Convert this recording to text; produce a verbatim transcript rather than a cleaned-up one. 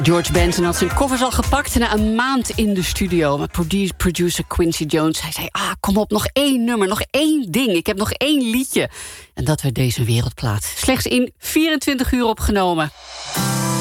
George Benson had zijn koffers al gepakt na een maand in de studio. Met producer Quincy Jones. Hij zei, ah, kom op, nog één nummer, nog één ding. Ik heb nog één liedje. En dat werd deze wereldplaat. Slechts in vierentwintig uur opgenomen.